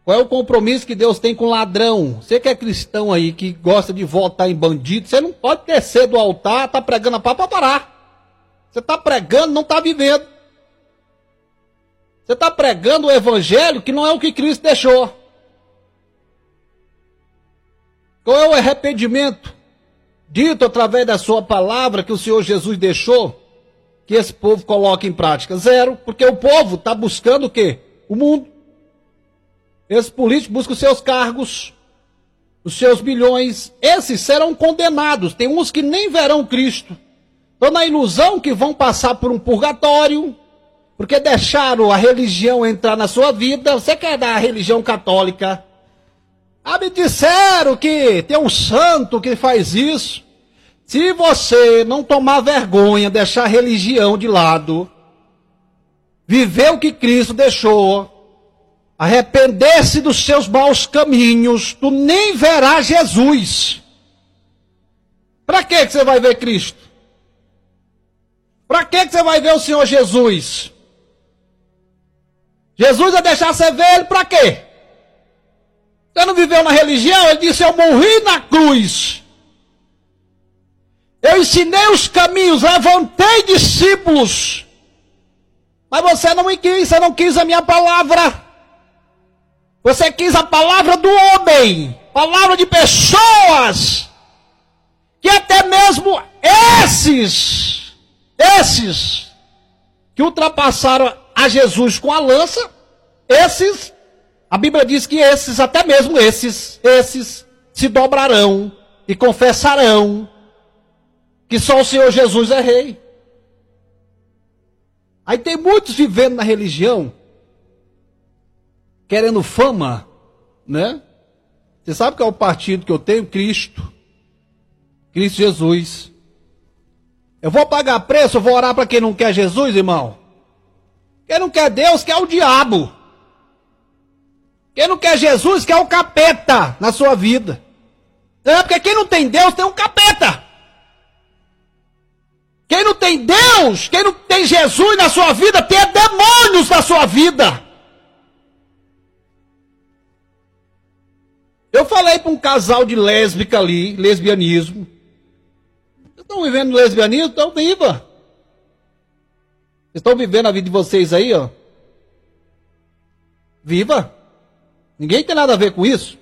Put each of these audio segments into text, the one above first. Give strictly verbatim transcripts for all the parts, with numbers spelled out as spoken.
Qual é o compromisso que Deus tem com o ladrão? Você que é cristão aí, que gosta de votar em bandido, você não pode descer do altar, tá pregando a pá para parar. Você está pregando, não está vivendo. Você está pregando o evangelho que não é o que Cristo deixou. Qual é o arrependimento dito através da sua palavra que o Senhor Jesus deixou que esse povo coloque em prática? Zero, porque o povo está buscando o quê? O mundo. Esses políticos buscam os seus cargos, os seus milhões. Esses serão condenados. Tem uns que nem verão Cristo. Estão na ilusão que vão passar por um purgatório, porque deixaram a religião entrar na sua vida. Você quer dar a religião católica? Ah, me disseram que tem um santo que faz isso. Se você não tomar vergonha, deixar a religião de lado, viver o que Cristo deixou, arrepender-se dos seus maus caminhos, tu nem verás Jesus. Para que você vai ver Cristo? Para que você vai ver o Senhor Jesus? Jesus vai deixar você ver ele para quê? Você não viveu na religião? Ele disse, eu morri na cruz. Eu ensinei os caminhos, levantei discípulos. Mas você não me quis, você não quis a minha palavra. Você quis a palavra do homem, palavra de pessoas, que até mesmo esses, esses, que ultrapassaram a Jesus com a lança, esses, a Bíblia diz que esses, até mesmo esses, esses, se dobrarão e confessarão que só o Senhor Jesus é rei. Aí tem muitos vivendo na religião, querendo fama, né? Você sabe qual é o partido que eu tenho? Cristo. Cristo Jesus. Eu vou pagar preço, eu vou orar para quem não quer Jesus, irmão. Quem não quer Deus, quer o diabo. Quem não quer Jesus, quer o capeta na sua vida. É porque quem não tem Deus, tem um capeta. Quem não tem Deus, quem não tem Jesus na sua vida, tem demônios na sua vida. Eu falei para um casal de lésbica ali, lesbianismo. Vocês estão vivendo lesbianismo? Então viva. Vocês estão vivendo a vida de vocês aí, ó. Viva. Ninguém tem nada a ver com isso.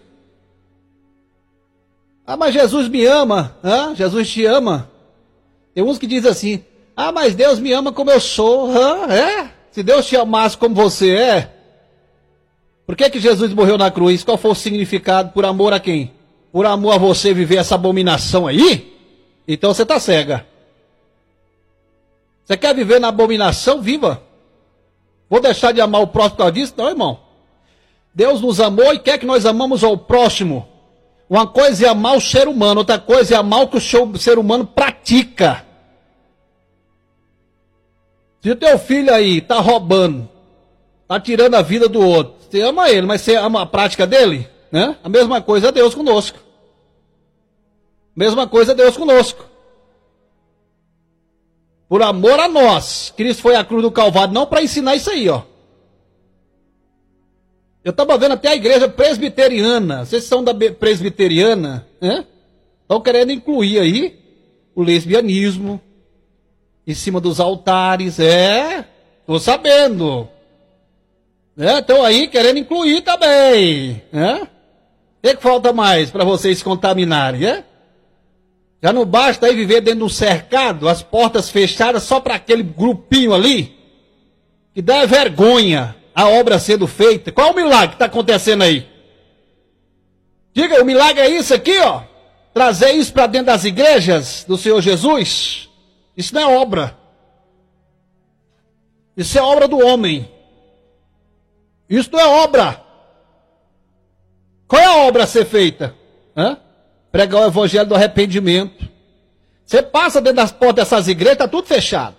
Ah, mas Jesus me ama. Ah, Jesus te ama. Tem uns que dizem assim, ah, mas Deus me ama como eu sou. Ah, é? Se Deus te amasse como você é, por que que Jesus morreu na cruz? Qual foi o significado? Por amor a quem? Por amor a você viver essa abominação aí? Então você está cega. Você quer viver na abominação? Viva. Vou deixar de amar o próximo por causa disso? Não, irmão. Deus nos amou e quer que nós amamos ao próximo. Uma coisa é amar o ser humano, outra coisa é amar o que o ser humano pratica. Se o teu filho aí está roubando, está tirando a vida do outro, você ama ele, mas você ama a prática dele? Né? A mesma coisa é Deus conosco. Mesma coisa é Deus conosco. Por amor a nós, Cristo foi à cruz do Calvário, não para ensinar isso aí, ó. Eu estava vendo até a igreja presbiteriana, vocês são da presbiteriana, né? Estão querendo incluir aí o lesbianismo em cima dos altares, é, estou sabendo. Estão é, aí querendo incluir também. É? O que, que falta mais para vocês se contaminarem? É? Já não basta aí viver dentro de um cercado, as portas fechadas só para aquele grupinho ali, que dá vergonha a obra sendo feita. Qual é o milagre que está acontecendo aí? Diga, o milagre é isso aqui, ó. Trazer isso para dentro das igrejas do Senhor Jesus. Isso não é obra. Isso é obra do homem. Isso não é obra. Qual é a obra a ser feita? Hã? Pregar o evangelho do arrependimento. Você passa dentro das portas dessas igrejas, está tudo fechado.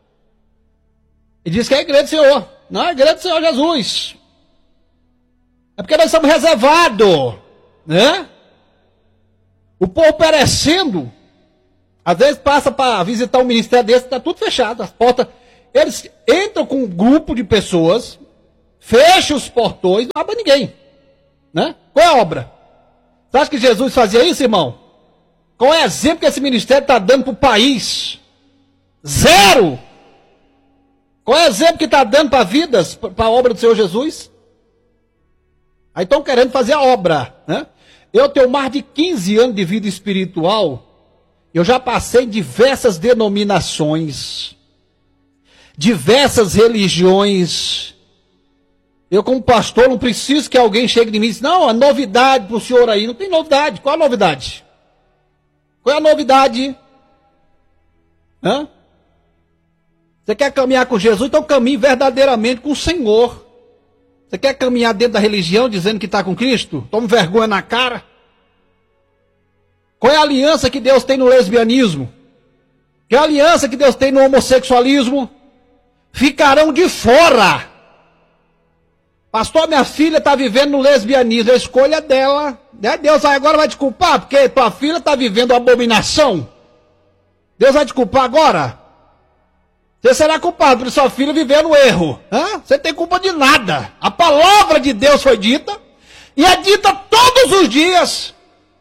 E diz que é a igreja do Senhor. Não é a igreja do Senhor Jesus. É porque nós somos reservados. Né? O povo perecendo. Às vezes passa para visitar um ministério desse, está tudo fechado. As portas. Eles entram com um grupo de pessoas, fecham os portões, não abre ninguém. né? Qual é a obra? Você acha que Jesus fazia isso, irmão? Qual é o exemplo que esse ministério está dando para o país? Zero! Qual é o exemplo que está dando para vidas, para a obra do Senhor Jesus? Aí estão querendo fazer a obra, né? Eu tenho mais de quinze anos de vida espiritual, eu já passei em diversas denominações, diversas religiões. Eu, como pastor, não preciso que alguém chegue de mim e diga, não, a novidade para o senhor aí. Não tem novidade. Qual a novidade? Qual é a novidade? Hã? Você quer caminhar com Jesus? Então caminhe verdadeiramente com o Senhor. Você quer caminhar dentro da religião dizendo que está com Cristo? Tome vergonha na cara. Qual é a aliança que Deus tem no lesbianismo? Qual é a aliança que Deus tem no homossexualismo? Ficarão de fora. Pastor, minha filha está vivendo no lesbianismo, a escolha dela. Né? Deus agora vai te culpar, porque tua filha está vivendo abominação. Deus vai te culpar agora? Você será culpado por sua filha viver no erro. Hã? Você tem culpa de nada. A palavra de Deus foi dita, e é dita todos os dias.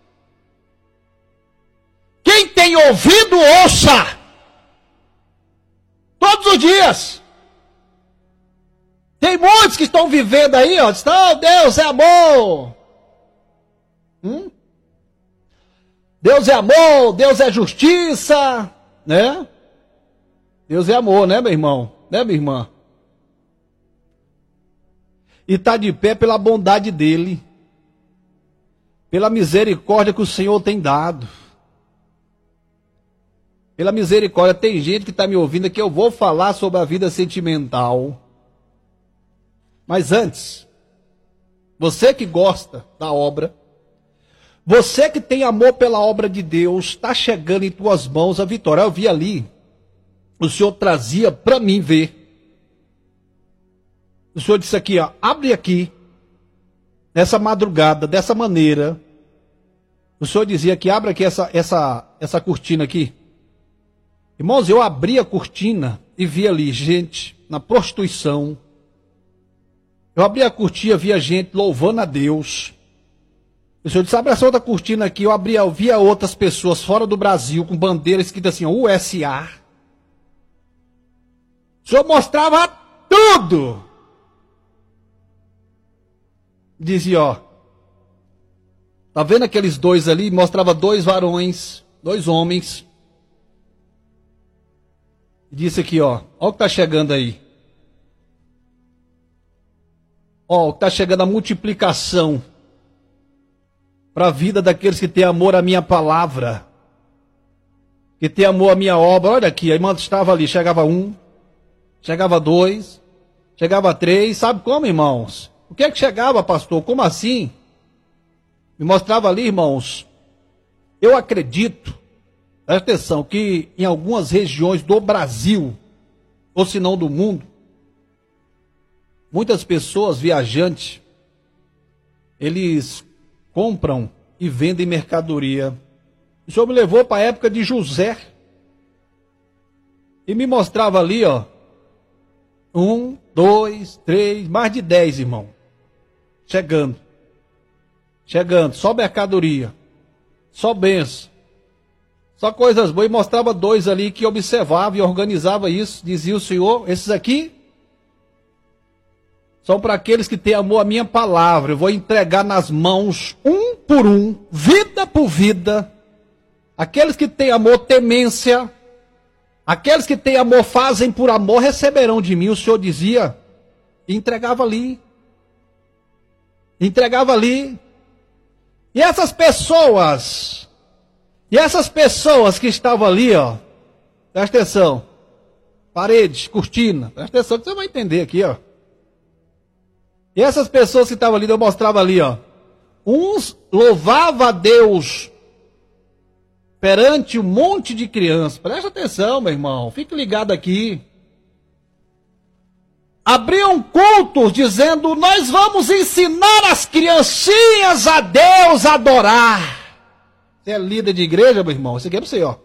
Quem tem ouvido, ouça. Todos os dias. Tem muitos que estão vivendo aí, ó, estão, Deus é amor. Hum? Deus é amor, Deus é justiça, né? Deus é amor, né, meu irmão? Né, minha irmã? E está de pé pela bondade dele, pela misericórdia que o Senhor tem dado. Pela misericórdia, tem gente que está me ouvindo aqui, eu vou falar sobre a vida sentimental. Mas antes, você que gosta da obra, você que tem amor pela obra de Deus, está chegando em tuas mãos a vitória. Eu vi ali, o Senhor trazia para mim ver. O Senhor disse aqui, ó, abre aqui, nessa madrugada, dessa maneira. O Senhor dizia que abre aqui essa, essa, essa cortina aqui. Irmãos, eu abri a cortina e vi ali gente na prostituição. Eu abri a cortina, via gente louvando a Deus. O Senhor disse, abre essa outra cortina aqui. Eu abri, eu via outras pessoas fora do Brasil com bandeira escrita assim, U S A. O Senhor mostrava tudo. Dizia, ó, tá vendo aqueles dois ali? Mostrava dois varões, dois homens. Disse aqui, ó, ó o que está chegando aí. Ó, o que está chegando a multiplicação para a vida daqueles que têm amor à minha palavra, que têm amor à minha obra. Olha aqui, a irmã estava ali, chegava um, chegava dois, chegava três, sabe como, irmãos? O que é que chegava, pastor? Como assim? Me mostrava ali, irmãos, eu acredito, presta atenção, que em algumas regiões do Brasil, ou se não do mundo, muitas pessoas, viajantes, eles compram e vendem mercadoria. O Senhor me levou para a época de José e me mostrava ali, ó, um, dois, três, mais de dez, irmão, chegando, chegando, só mercadoria, só bênção, só coisas boas. E mostrava dois ali que observava e organizava isso. Dizia o Senhor, esses aqui são para aqueles que têm amor à minha palavra. Eu vou entregar nas mãos, um por um, vida por vida. Aqueles que têm amor, temência. Aqueles que têm amor, fazem por amor, receberão de mim. O Senhor dizia, e entregava ali. Entregava ali. E essas pessoas, e essas pessoas que estavam ali, ó, presta atenção, paredes, cortina, presta atenção que você vai entender aqui, ó. E essas pessoas que estavam ali, eu mostrava ali, ó. Uns louvavam a Deus perante um monte de crianças. Presta atenção, meu irmão. Fique ligado aqui. Abriam cultos dizendo, nós vamos ensinar as criancinhas a Deus a adorar. Você é líder de igreja, meu irmão? Isso aqui é para você, ó.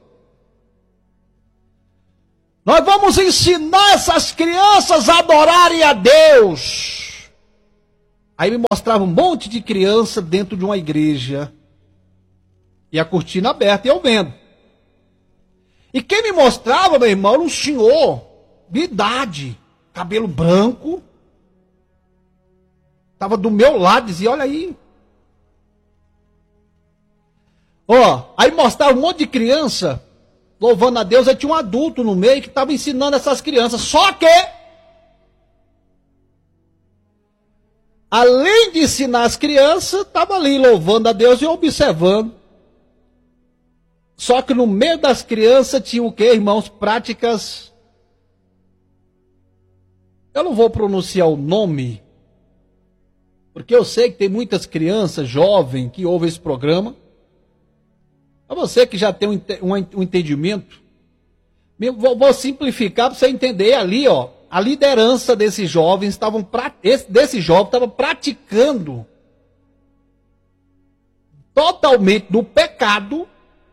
Nós vamos ensinar essas crianças a adorarem a Deus. Aí me mostrava um monte de criança dentro de uma igreja. E a cortina aberta e eu vendo. E quem me mostrava, meu irmão, era um senhor de idade, cabelo branco. Estava do meu lado, dizia, olha aí. Ó, aí mostrava um monte de criança, louvando a Deus, aí tinha um adulto no meio que estava ensinando essas crianças. Só que, além de ensinar as crianças, estava ali louvando a Deus e observando. Só que no meio das crianças tinha o que, irmãos? Práticas. Eu não vou pronunciar o nome, porque eu sei que tem muitas crianças jovens que ouvem esse programa. A você que já tem um, um, um entendimento, vou, vou simplificar para você entender ali, ó. A liderança desses jovens estavam desse jovem estava praticando totalmente do pecado.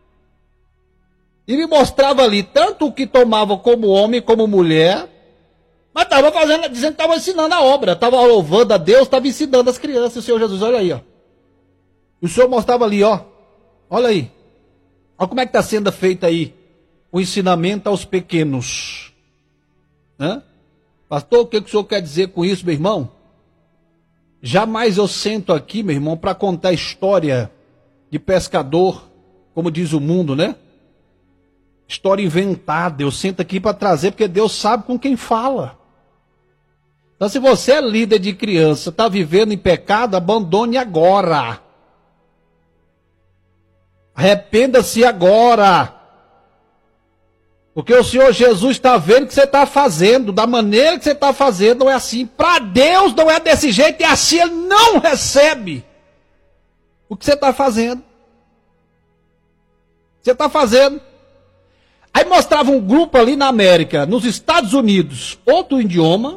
E me mostrava ali tanto o que tomava como homem, como mulher, mas estava fazendo, dizendo que estava ensinando a obra, estava louvando a Deus, estava ensinando as crianças, o Senhor Jesus, olha aí, ó. E o Senhor mostrava ali, ó, olha aí, olha como é que está sendo feito aí o ensinamento aos pequenos. Hã? Pastor, o que, que o Senhor quer dizer com isso, meu irmão? Jamais eu sento aqui, meu irmão, para contar história de pescador, como diz o mundo, né? História inventada, eu sento aqui para trazer, porque Deus sabe com quem fala. Então, se você é líder de criança, está vivendo em pecado, abandone agora. Arrependa-se agora. Porque o Senhor Jesus está vendo o que você está fazendo, da maneira que você está fazendo, não é assim. Para Deus não é desse jeito, e assim Ele não recebe o que você está fazendo. Você está fazendo. Aí mostrava um grupo ali na América, nos Estados Unidos, outro idioma.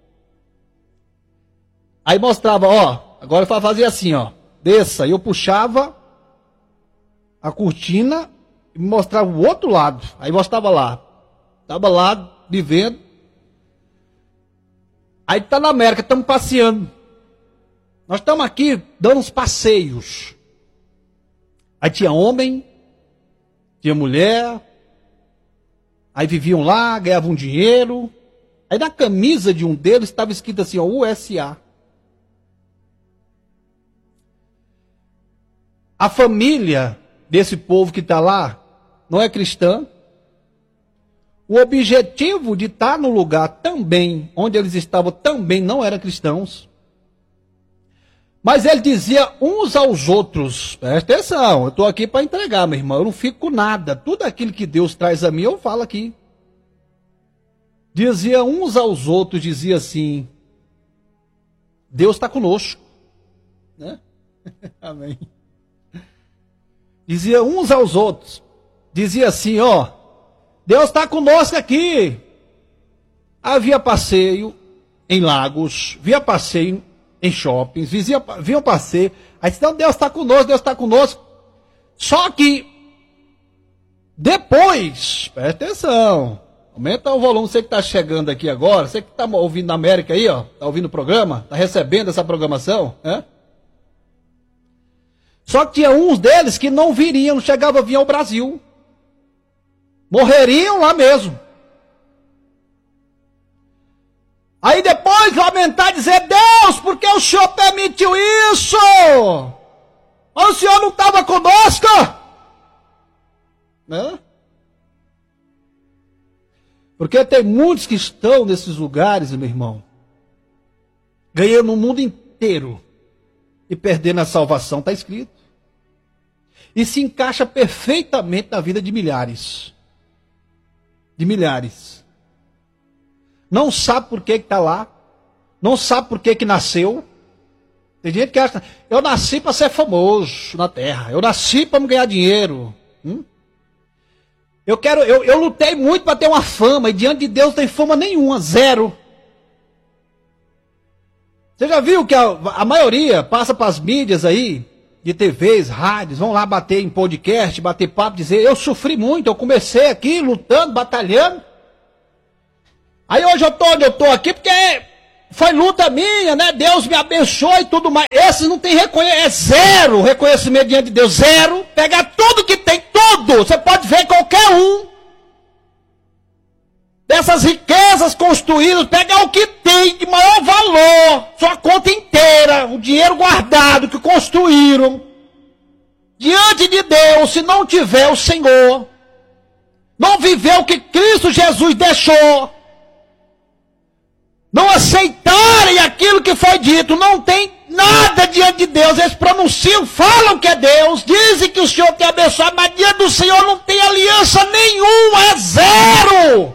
Aí mostrava, ó, agora eu fazia assim, ó, desça. E eu puxava a cortina e me mostrava o outro lado. Aí mostrava lá. Estava lá, vivendo. Aí tá na América, estamos passeando. Nós estamos aqui dando uns passeios. Aí tinha homem, tinha mulher. Aí viviam lá, ganhavam dinheiro. Aí na camisa de um deles estava escrito assim, ó, U S A. A família desse povo que está lá não é cristã. O objetivo de estar no lugar também, onde eles estavam, também não eram cristãos. Mas ele dizia uns aos outros, presta atenção, eu estou aqui para entregar, meu irmão, eu não fico com nada. Tudo aquilo que Deus traz a mim, eu falo aqui. Dizia uns aos outros, dizia assim, Deus está conosco. Né? Amém. Dizia uns aos outros, dizia assim, ó, Deus está conosco aqui. Havia passeio em lagos, via passeio em shoppings, via, via passeio. Aí disse, não, Deus está conosco, Deus está conosco. Só que, depois, presta atenção, aumenta o volume, você que está chegando aqui agora, você que está ouvindo na América aí, ó, está ouvindo o programa, está recebendo essa programação, né? Só que tinha uns deles que não viriam, não chegavam a vir ao Brasil. Morreriam lá mesmo. Aí depois lamentar e dizer, Deus, por que o Senhor permitiu isso? O Senhor não estava conosco? Né? Porque tem muitos que estão nesses lugares, meu irmão, ganhando o mundo inteiro e perdendo a salvação, está escrito. E se encaixa perfeitamente na vida de milhares. De milhares. Não sabe por que está lá. Não sabe por que que nasceu. Tem gente que acha, eu nasci para ser famoso na terra. Eu nasci para ganhar dinheiro. Hum? Eu quero, eu, eu lutei muito para ter uma fama. E diante de Deus não tem fama nenhuma. Zero. Você já viu que a, a maioria passa para as mídias aí, de T Vs, rádios, vão lá bater em podcast, bater papo, dizer, eu sofri muito, eu comecei aqui lutando, batalhando. Aí hoje eu estou onde eu estou aqui, porque foi luta minha, né? Deus me abençoe e tudo mais. Esses não tem reconhecimento, é zero reconhecimento diante de Deus, zero. Pega tudo que tem, tudo. Você pode ver qualquer um dessas riquezas construídas, pegar o que tem de maior valor, sua conta inteira, o dinheiro guardado que construíram, diante de Deus, se não tiver o Senhor, não viver o que Cristo Jesus deixou, não aceitarem aquilo que foi dito, não tem nada diante de Deus. Eles pronunciam, falam que é Deus, dizem que o Senhor tem abençoado, mas diante do Senhor não tem aliança nenhuma, é zero.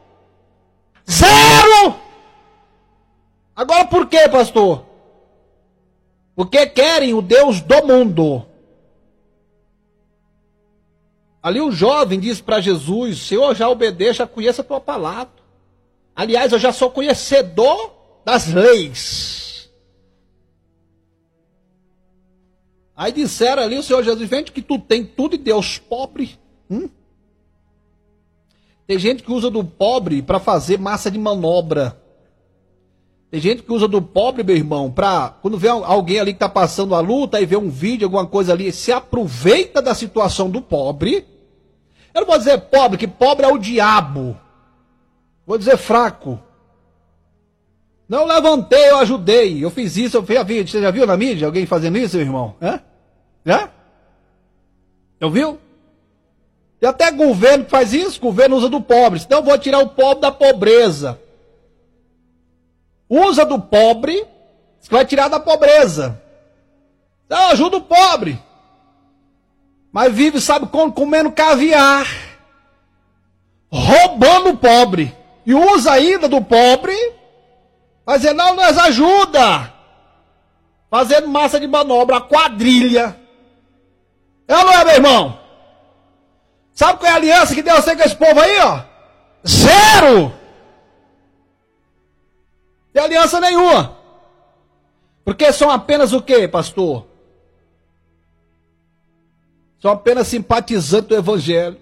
Zero! Agora por quê, pastor? Porque querem o Deus do mundo. Ali o jovem disse para Jesus: Senhor, já obedeço, já conheço a tua palavra. Aliás, eu já sou conhecedor das leis. Aí disseram ali, o Senhor Jesus: vende que tu tem tudo e Deus pobre. Hum? Tem gente que usa do pobre para fazer massa de manobra. Tem gente que usa do pobre, meu irmão, para quando vê alguém ali que está passando a luta e vê um vídeo, alguma coisa ali, se aproveita da situação do pobre. Eu não vou dizer pobre, que pobre é o diabo. Vou dizer fraco. Não levantei, eu ajudei. Eu fiz isso, eu fiz a vida. Você já viu na mídia alguém fazendo isso, meu irmão? Hã? Já? Eu viu? E até governo que faz isso, governo usa do pobre. Então eu vou tirar o pobre da pobreza. Usa do pobre, você vai tirar da pobreza. Então ajuda o pobre. Mas vive, sabe como? Comendo caviar. Roubando o pobre. E usa ainda do pobre. Mas dizer, não, nós ajuda. Fazendo massa de manobra, a quadrilha. É ou não é, meu irmão? Sabe qual é a aliança que Deus tem com esse povo aí, ó? Zero! Tem aliança nenhuma. Porque são apenas o quê, pastor? São apenas simpatizantes do evangelho.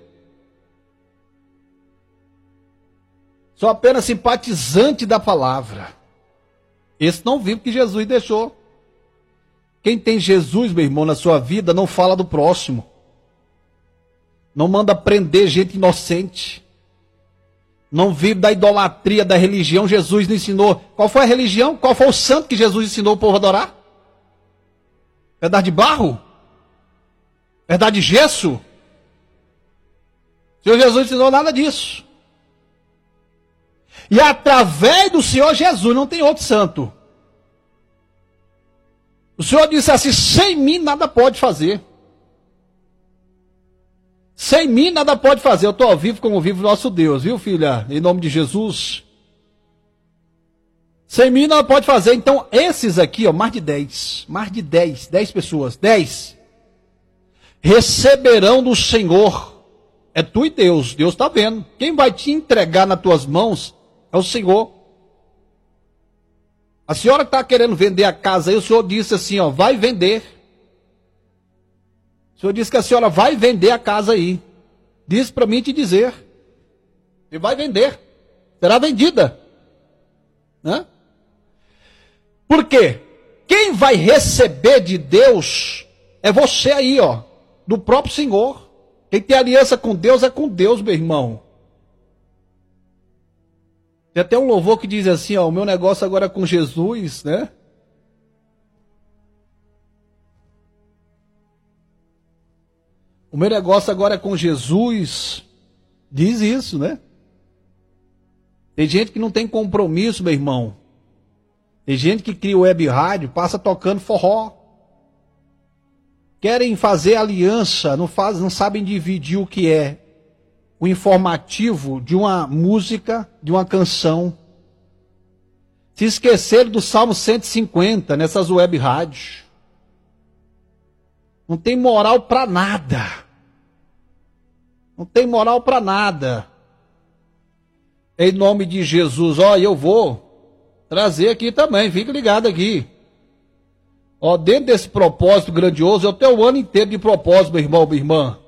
São apenas simpatizantes da palavra. Esse não vive o que Jesus deixou. Quem tem Jesus, meu irmão, na sua vida, não fala do próximo. Não manda prender gente inocente. Não vive da idolatria, da religião. Jesus não ensinou. Qual foi a religião? Qual foi o santo que Jesus ensinou o povo a adorar? Verdade de barro? Verdade de gesso? O Senhor Jesus ensinou nada disso. E através do Senhor Jesus não tem outro santo. O Senhor disse assim: sem mim nada pode fazer. Sem mim nada pode fazer. Eu estou ao vivo como vive o nosso Deus, viu, filha? Em nome de Jesus. Sem mim nada pode fazer. Então, esses aqui, ó, mais de dez. Mais de dez. Dez pessoas. Dez. Receberão do Senhor. É tu e Deus. Deus está vendo. Quem vai te entregar nas tuas mãos é o Senhor. A senhora que está querendo vender a casa aí, o Senhor disse assim, ó, vai vender. O Senhor disse que a senhora vai vender a casa aí. Disse para mim te dizer. E vai vender. Será vendida. Né? Por quê? Quem vai receber de Deus é você aí, ó. Do próprio Senhor. Quem tem aliança com Deus é com Deus, meu irmão. Tem até um louvor que diz assim, ó, o meu negócio agora é com Jesus, né? O meu negócio agora é com Jesus. Diz isso, né? Tem gente que não tem compromisso, meu irmão. Tem gente que cria web rádio, passa tocando forró. Querem fazer aliança, não, faz, não sabem dividir o que é o informativo de uma música, de uma canção. Se esqueceram do Salmo cento e cinquenta nessas web rádios. Não tem moral para nada. Não tem moral para nada. Em nome de Jesus, ó, eu vou trazer aqui também, fique ligado aqui. Ó, dentro desse propósito grandioso, eu tenho o ano inteiro de propósito, meu irmão, minha irmã.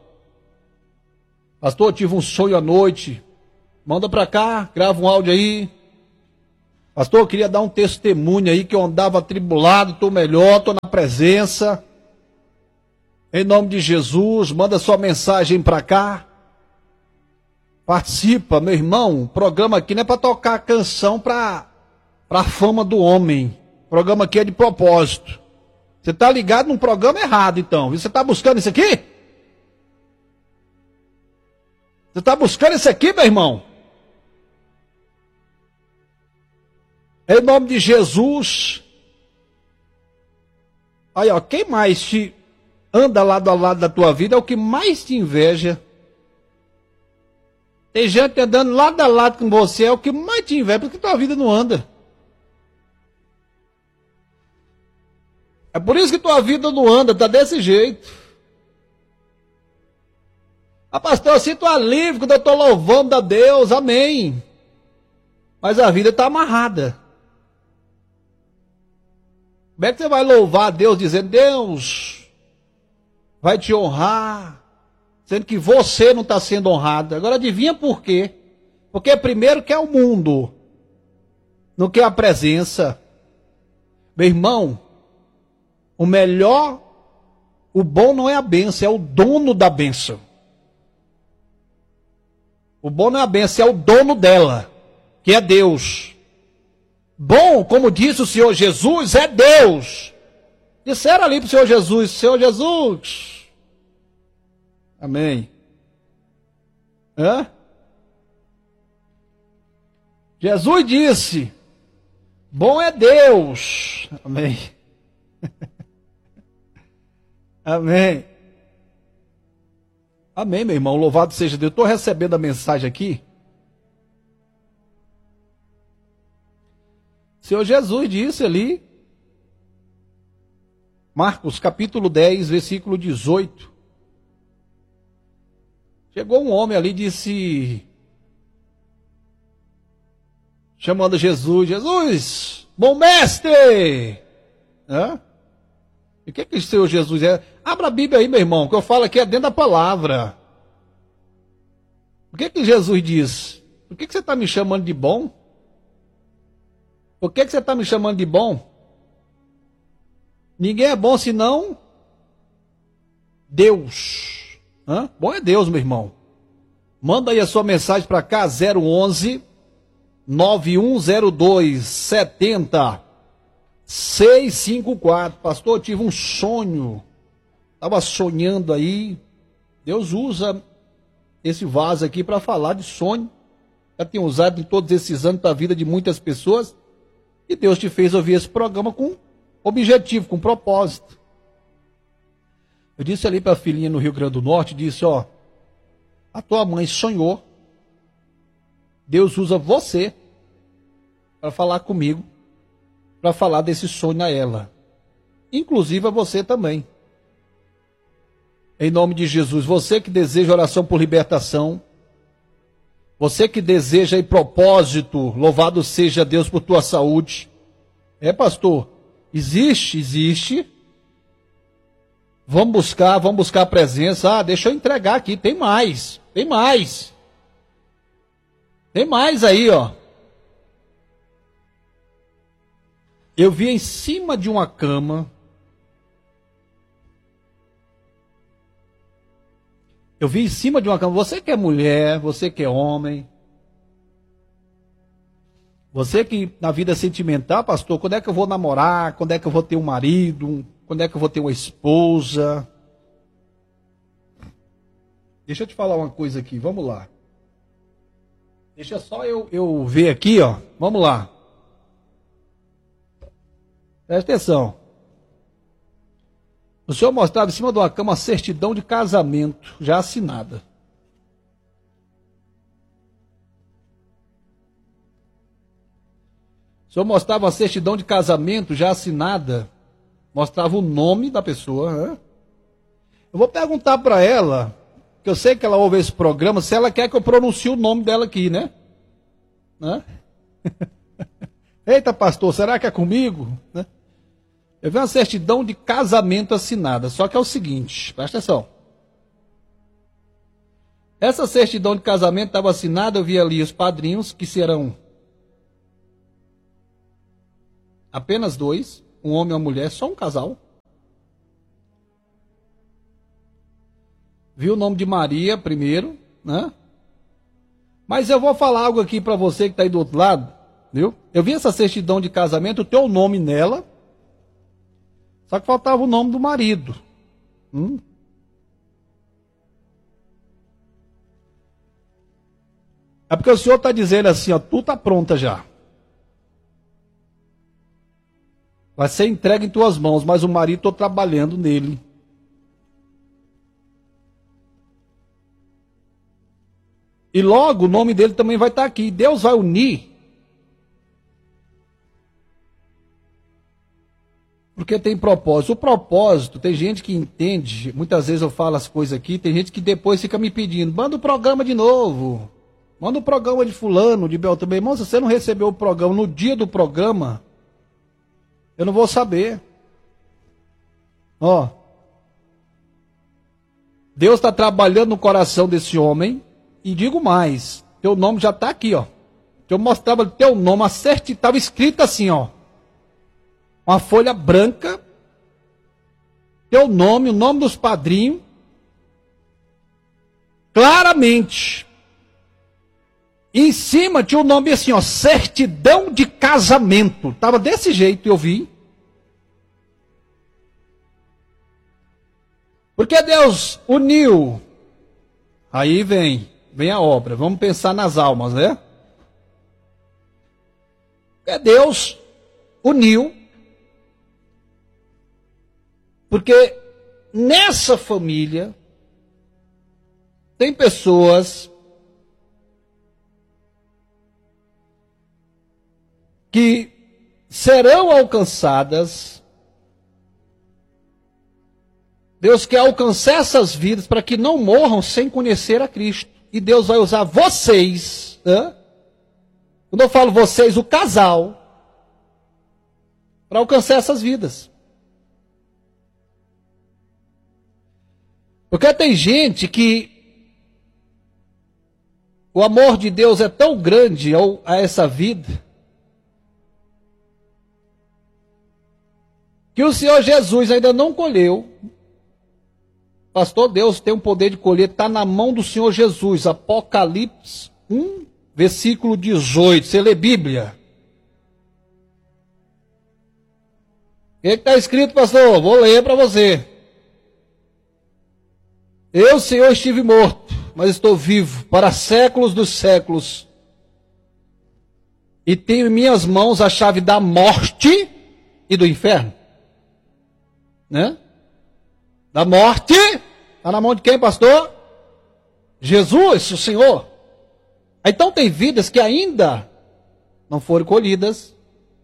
Pastor, eu tive um sonho à noite. Manda para cá, grava um áudio aí. Pastor, eu queria dar um testemunho aí que eu andava atribulado, estou melhor, estou na presença. Em nome de Jesus, manda sua mensagem para cá. Participa, meu irmão. O programa aqui não é para tocar canção para a fama do homem. O programa aqui é de propósito. Você está ligado num programa errado, então. Você está buscando isso aqui? Você está buscando isso aqui, meu irmão? Em nome de Jesus. Aí, ó, quem mais te anda lado a lado da tua vida é o que mais te inveja. Tem gente andando lado a lado com você, é o que mais te inveja, porque tua vida não anda. É por isso que tua vida não anda, tá desse jeito. Ah, pastor, eu sinto alívio quando eu estou louvando a Deus, amém. Mas a vida está amarrada. Como é que você vai louvar a Deus dizendo, Deus vai te honrar, sendo que você não está sendo honrado? Agora adivinha por quê? Porque primeiro quer o mundo, não quer a presença. Meu irmão, o melhor, o bom não é a bênção, é o dono da bênção. O bom não é a bênção, é o dono dela, que é Deus. Bom, como disse o Senhor Jesus, é Deus. Disseram ali para o Senhor Jesus, Senhor Jesus. Amém. Hã? Jesus disse, bom é Deus. Amém. Amém. Amém, meu irmão. Louvado seja Deus. Estou recebendo a mensagem aqui. O Senhor Jesus disse ali, Marcos capítulo dez, versículo dezoito. Chegou um homem ali e disse, chamando Jesus, Jesus, bom mestre! Hã? E o que, que o Senhor Jesus é? Abra a Bíblia aí, meu irmão, que eu falo aqui é dentro da palavra. O que, que Jesus diz? Por que, que você está me chamando de bom? Por que, que você está me chamando de bom? Ninguém é bom senão Deus. Hã? Bom é Deus, meu irmão. Manda aí a sua mensagem para cá, zero onze, nove um zero dois, sete zero, seis cinco quatro. Pastor, eu tive um sonho. Estava sonhando aí. Deus usa esse vaso aqui para falar de sonho. Já tem usado em todos esses anos para a vida de muitas pessoas. E Deus te fez ouvir esse programa com objetivo, com propósito. Eu disse ali para a filhinha no Rio Grande do Norte, disse, ó, a tua mãe sonhou. Deus usa você para falar comigo, para falar desse sonho a ela. Inclusive a você também. Em nome de Jesus, você que deseja oração por libertação, você que deseja aí propósito, louvado seja Deus por tua saúde. É, pastor, existe, existe. Vamos buscar, vamos buscar a presença. Ah, deixa eu entregar aqui, tem mais, tem mais. Tem mais aí, ó. Eu vi em cima de uma cama. Eu vi em cima de uma cama. Você que é mulher, você que é homem. Você que na vida sentimental, pastor, quando é que eu vou namorar? Quando é que eu vou ter um marido? Quando é que eu vou ter uma esposa? Deixa eu te falar uma coisa aqui, vamos lá. Deixa só eu, eu ver aqui, ó. Vamos lá. Presta atenção. O senhor mostrava em cima de uma cama a certidão de casamento, já assinada. O senhor mostrava a certidão de casamento já assinada, mostrava o nome da pessoa. Né? Eu vou perguntar para ela, que eu sei que ela ouve esse programa, se ela quer que eu pronuncie o nome dela aqui, né? né? Eita, pastor, será que é comigo? Né? Eu vi uma certidão de casamento assinada, só que é o seguinte, presta atenção. Essa certidão de casamento estava assinada, eu vi ali os padrinhos, que serão Apenas dois, um homem e uma mulher, só um casal. Viu o nome de Maria primeiro, né? Mas eu vou falar algo aqui para você que está aí do outro lado, viu? Eu vi essa certidão de casamento, o teu nome nela, só que faltava o nome do marido. Hum? É porque o Senhor está dizendo assim, ó, tu está pronta já. Vai ser entregue em tuas mãos, mas o marido estou trabalhando nele. E logo o nome dele também vai estar aqui. Deus vai unir. Porque tem propósito. O propósito, tem gente que entende, muitas vezes eu falo as coisas aqui, tem gente que depois fica me pedindo, manda o programa de novo. Manda o programa de fulano, de Beltrano. Irmão, se você não recebeu o programa no dia do programa, eu não vou saber. Ó. Deus está trabalhando no coração desse homem. E digo mais, teu nome já está aqui, ó. Eu mostrava teu nome, a certidão, estava escrito assim, ó. Uma folha branca, teu nome, o nome dos padrinhos, claramente. E em cima tinha o nome assim, ó, certidão de casamento. Estava desse jeito, eu vi. Porque Deus uniu. Aí vem. Vem a obra, vamos pensar nas almas, né? É Deus uniu, porque nessa família tem pessoas que serão alcançadas. Deus quer alcançar essas vidas para que não morram sem conhecer a Cristo. E Deus vai usar vocês, né? Quando eu falo vocês, o casal, para alcançar essas vidas. Porque tem gente que o amor de Deus é tão grande a essa vida, que o Senhor Jesus ainda não colheu. Pastor, Deus tem o poder de colher, está na mão do Senhor Jesus. Apocalipse um, versículo dezoito. Você lê Bíblia? O que está escrito, pastor? Vou ler para você. Eu, Senhor, estive morto, mas estou vivo para séculos dos séculos. E tenho em minhas mãos a chave da morte e do inferno. Né? Da morte, está na mão de quem, pastor? Jesus, o Senhor. Então tem vidas que ainda não foram colhidas.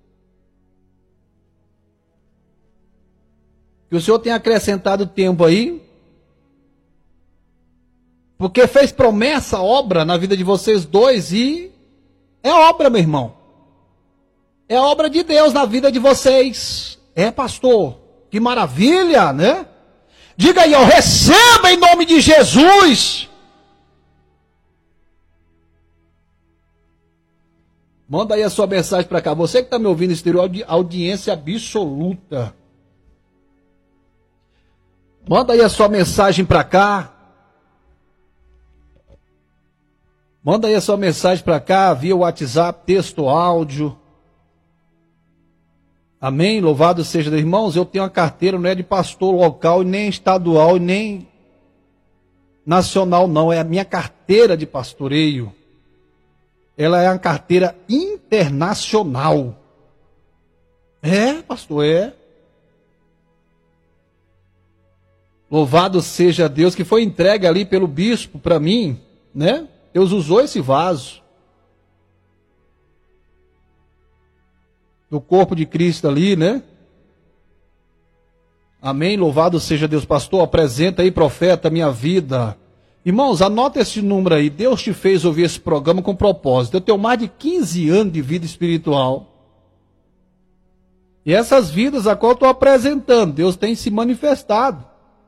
Que o Senhor tem acrescentado tempo aí. Porque fez promessa, obra na vida de vocês dois e é obra, meu irmão. É obra de Deus na vida de vocês. É, pastor, que maravilha, né? Diga aí, ó, receba em nome de Jesus. Manda aí a sua mensagem para cá. Você que está me ouvindo, exterior, audiência absoluta. Manda aí a sua mensagem para cá. Manda aí a sua mensagem para cá, via WhatsApp, texto, áudio. Amém? Louvado seja Deus. Irmãos, eu tenho uma carteira, não é de pastor local, nem estadual, nem nacional, não. É a minha carteira de pastoreio. Ela é uma carteira internacional. É, pastor, é. Louvado seja Deus, que foi entregue ali pelo bispo para mim, né? Deus usou esse vaso do corpo de Cristo ali, né? Amém, louvado seja Deus. Pastor, apresenta aí, profeta, minha vida. Irmãos, anota esse número aí. Deus te fez ouvir esse programa com propósito. Eu tenho mais de quinze anos de vida espiritual. E essas vidas a qual eu estou apresentando, Deus tem se manifestado.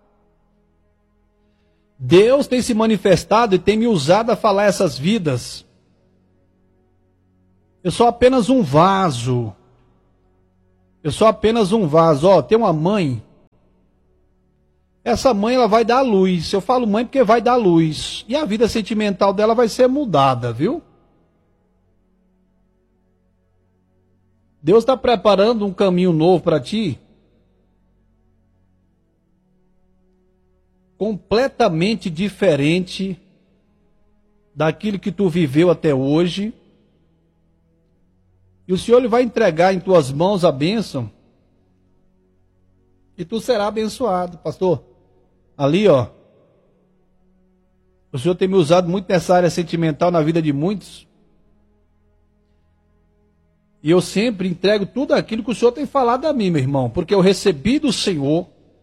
Deus tem se manifestado e tem me usado a falar essas vidas. Eu sou apenas um vaso. Eu sou apenas um vaso. Ó, tem uma mãe. Essa mãe, ela vai dar luz. Eu falo mãe porque vai dar luz. E a vida sentimental dela vai ser mudada, viu? Deus está preparando um caminho novo para ti. Completamente diferente daquilo que tu viveu até hoje. E o Senhor ele vai entregar em tuas mãos a bênção. E tu será abençoado, pastor. Ali, ó. O Senhor tem me usado muito nessa área sentimental na vida de muitos. E eu sempre entrego tudo aquilo que o Senhor tem falado a mim, meu irmão. Porque eu recebi do Senhor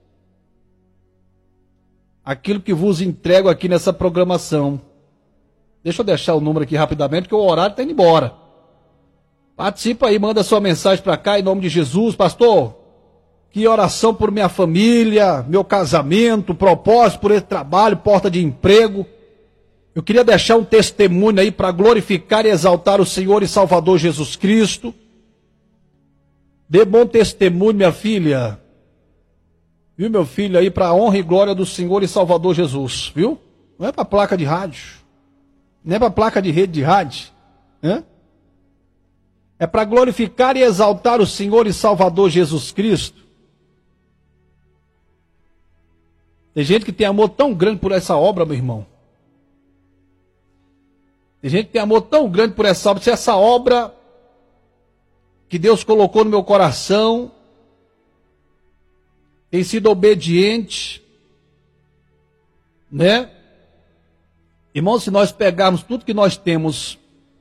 aquilo que vos entrego aqui nessa programação. Deixa eu deixar o número aqui rapidamente, porque o horário está indo embora. Participa aí, manda sua mensagem para cá em nome de Jesus. Pastor, que oração por minha família, meu casamento, propósito por esse trabalho, porta de emprego. Eu queria deixar um testemunho aí para glorificar e exaltar o Senhor e Salvador Jesus Cristo. Dê bom testemunho, minha filha. Viu, meu filho, aí para a honra e glória do Senhor e Salvador Jesus, viu? Não é para placa de rádio. Não é para placa de rede de rádio. Né? É para glorificar e exaltar o Senhor e Salvador Jesus Cristo. Tem gente que tem amor tão grande por essa obra, meu irmão. Tem gente que tem amor tão grande por essa obra. Se essa obra que Deus colocou no meu coração tem sido obediente, né? Irmão, se nós pegarmos tudo que nós temos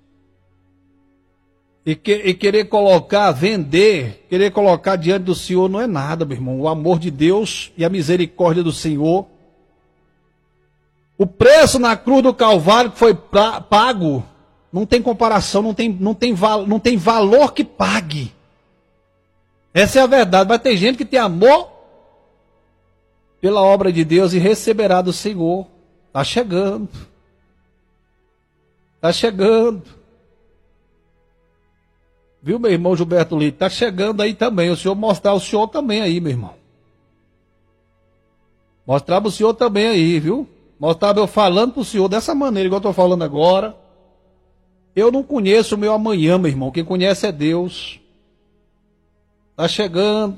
e, que, e querer colocar, vender, querer colocar diante do Senhor, não é nada, meu irmão. O amor de Deus e a misericórdia do Senhor. O preço na cruz do Calvário que foi pra, pago, não tem comparação, não tem, não, tem val, não tem valor que pague. Essa é a verdade. Mas tem gente que tem amor pela obra de Deus e receberá do Senhor. Está chegando. Está chegando. Viu, meu irmão Gilberto Lito? Está chegando aí também. O Senhor mostrar o Senhor também aí, meu irmão. Mostrar para o Senhor também aí, viu? Mostrar eu falando para o Senhor dessa maneira, igual eu estou falando agora. Eu não conheço o meu amanhã, meu irmão. Quem conhece é Deus. Está chegando.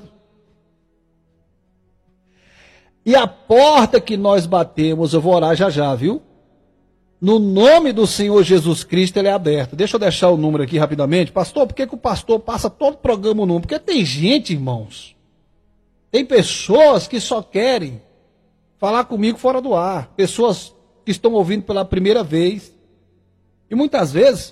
E a porta que nós batemos, eu vou orar já já, viu? No nome do Senhor Jesus Cristo, ele é aberto. Deixa eu deixar o número aqui rapidamente. Pastor, por que, que o pastor passa todo o programa o número? Porque tem gente, irmãos. Tem pessoas que só querem falar comigo fora do ar. Pessoas que estão ouvindo pela primeira vez. E muitas vezes,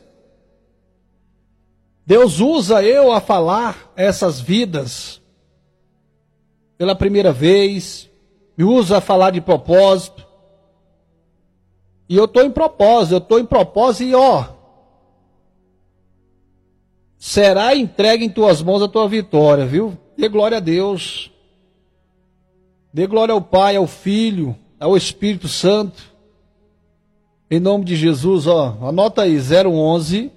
Deus usa eu a falar essas vidas pela primeira vez. Me usa a falar de propósito. E eu estou em propósito, eu estou em propósito e ó, será entregue em tuas mãos a tua vitória, viu? Dê glória a Deus. Dê glória ao Pai, ao Filho, ao Espírito Santo. Em nome de Jesus, ó, anota aí, zero onze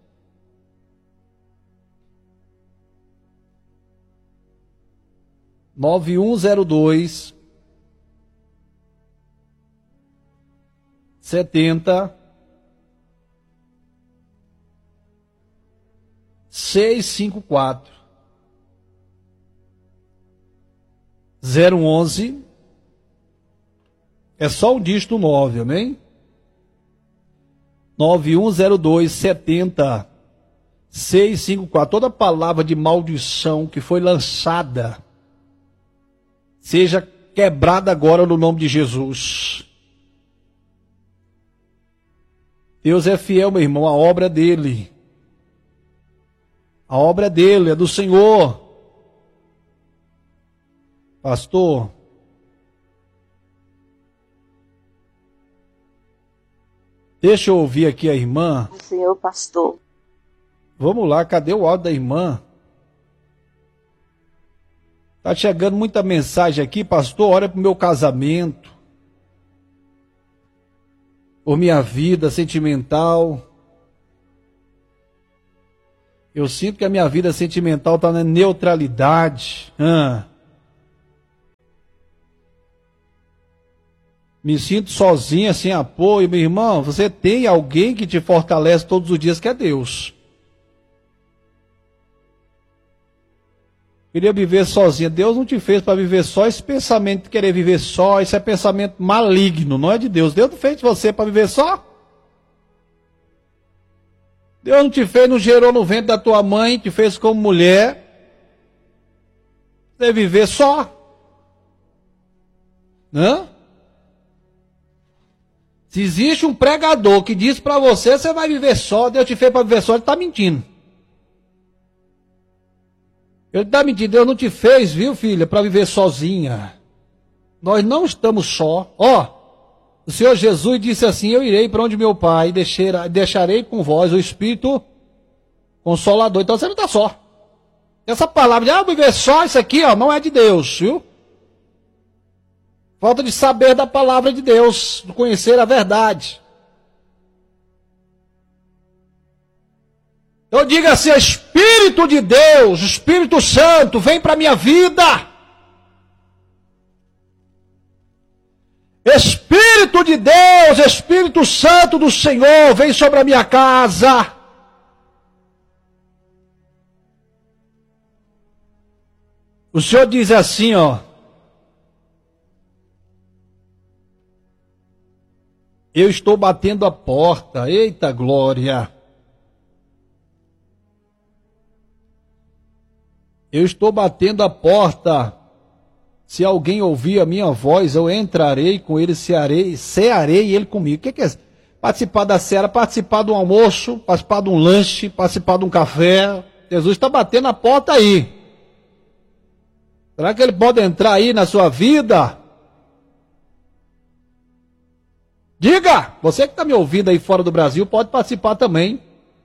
nove um zero dois setenta seis cinco quatro zero onze é só o dígito nove, amém? nove um zero dois setenta seis cinco quatro. Toda palavra de maldição que foi lançada seja quebrada agora no nome de Jesus. Deus é fiel, meu irmão, a obra é dele. A obra é dele, é do Senhor. Pastor, deixa eu ouvir aqui a irmã. Senhor pastor. Vamos lá, cadê o áudio da irmã? Tá chegando muita mensagem aqui, pastor, ora pro meu casamento. Por minha vida sentimental. Eu sinto que a minha vida sentimental está na neutralidade. Ah. Me sinto sozinha, sem apoio. Meu irmão, você tem alguém que te fortalece todos os dias, que é Deus. Queria viver sozinha. Deus não te fez para viver só. Esse pensamento de querer viver só, esse é pensamento maligno, não é de Deus. Deus não fez você para viver só. Deus não te fez, não gerou no ventre da tua mãe, te fez como mulher. Você viver só. Não? Se existe um pregador que diz para você, você vai viver só, Deus te fez para viver só, ele está mentindo. Ele está mentindo, Deus não te fez, viu, filha, para viver sozinha. Nós não estamos só. Ó, o Senhor Jesus disse assim: eu irei para onde meu Pai, deixar, deixarei com vós o Espírito Consolador. Então você não está só. Essa palavra de ah, viver só, isso aqui, ó, não é de Deus, viu? Falta de saber da palavra de Deus, de conhecer a verdade. Eu digo assim: Espírito de Deus, Espírito Santo, vem para a minha vida. Espírito de Deus, Espírito Santo do Senhor, vem sobre a minha casa. O Senhor diz assim, ó: eu estou batendo a porta. Eita glória! Eu estou batendo a porta. Se alguém ouvir a minha voz, eu entrarei com ele, cearei, cearei ele comigo. O que, que é isso? Participar da ceara, participar de um almoço, participar de um lanche, participar de um café. Jesus está batendo a porta aí. Será que ele pode entrar aí na sua vida? Diga! Você que está me ouvindo aí fora do Brasil, pode participar também.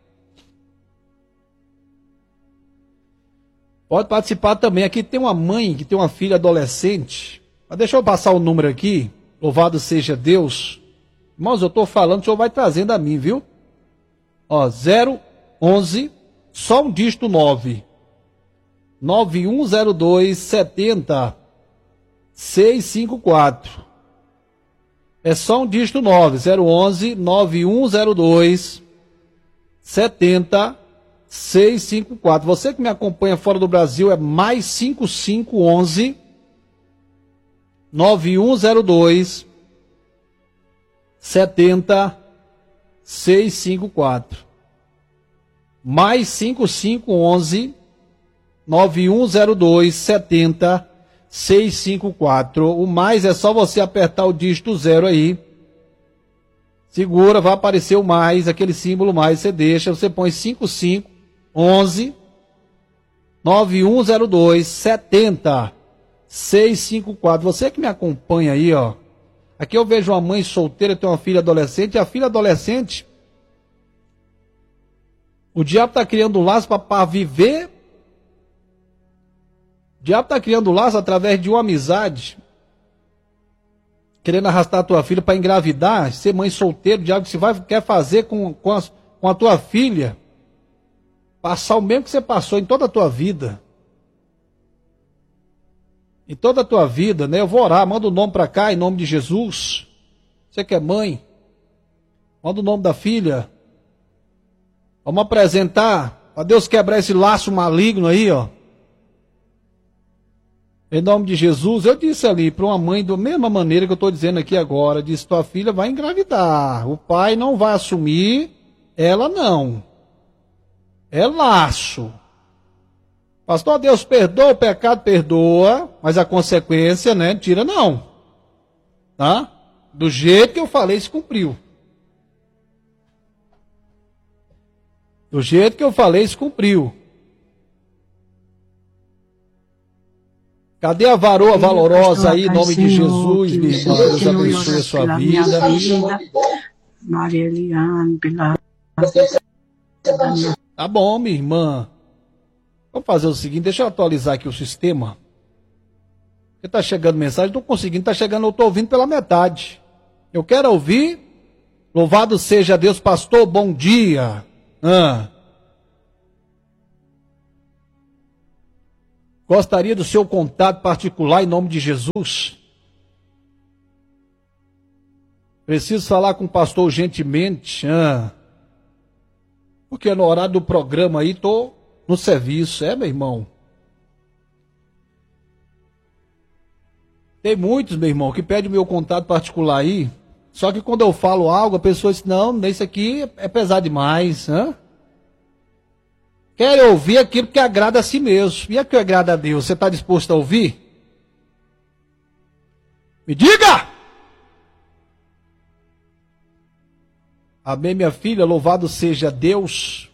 Pode participar também. Aqui tem uma mãe que tem uma filha adolescente. Mas deixa eu passar o número aqui. Louvado seja Deus. Irmãos, eu estou falando, o senhor vai trazendo a mim, viu? Ó, zero onze, só um dígito nove. nove um zero dois, sete zero, seis cinco quatro. É só um dígito nove. zero onze, nove um zero dois, sete zero, seis cinco quatro. Você que me acompanha fora do Brasil é mais cinco cinco onze, nove um zero dois, sete zero, seis cinco quatro. Mais cinco cinco onze, nove um zero dois, sete zero, seis cinco quatro. O mais é só você apertar o dígito zero aí. Segura, vai aparecer o mais, aquele símbolo mais, você deixa, você põe cinco cinco onze, nove um zero dois, sete zero, seis cinco quatro. Você que me acompanha aí, ó. Aqui eu vejo uma mãe solteira, tem uma filha adolescente, e a filha adolescente, o diabo está criando um laço para viver. O diabo está criando um laço através de uma amizade, querendo arrastar a tua filha para engravidar, ser mãe solteira. O diabo se vai, quer fazer com, com, a, com a tua filha passar o mesmo que você passou em toda a tua vida. Em toda a tua vida, né? Eu vou orar, manda o nome para cá, em nome de Jesus. Você que é mãe, manda o nome da filha. Vamos apresentar, para Deus quebrar esse laço maligno aí, ó. Em nome de Jesus. Eu disse ali para uma mãe, da mesma maneira que eu estou dizendo aqui agora, disse: tua filha vai engravidar, o pai não vai assumir, ela não. É laço. Pastor, Deus perdoa, o pecado perdoa, mas a consequência, né, tira não. Tá? Do jeito que eu falei, se cumpriu. Do jeito que eu falei, se cumpriu. Cadê a varoa valorosa aí, em nome de Jesus, minha irmã? Deus abençoe a sua vida. Maria Eliane, pela... Tá bom, minha irmã. Vamos fazer o seguinte, deixa eu atualizar aqui o sistema. Porque tá chegando mensagem, não estou conseguindo, tá chegando, eu estou ouvindo pela metade. Eu quero ouvir. Louvado seja Deus, pastor, bom dia. Ah. Gostaria do seu contato particular em nome de Jesus. Preciso falar com o pastor urgentemente. Ah, porque no horário do programa aí estou no serviço. É, meu irmão. Tem muitos, meu irmão, que pedem o meu contato particular aí. Só que quando eu falo algo, a pessoa diz, não, isso aqui é pesado demais. Hã? Quer ouvir aquilo que agrada a si mesmo. E aquilo que agrada a Deus, você está disposto a ouvir? Me diga! Amém, minha filha, louvado seja Deus.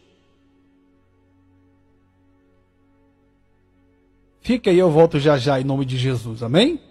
Fica aí, eu volto já já em nome de Jesus, amém?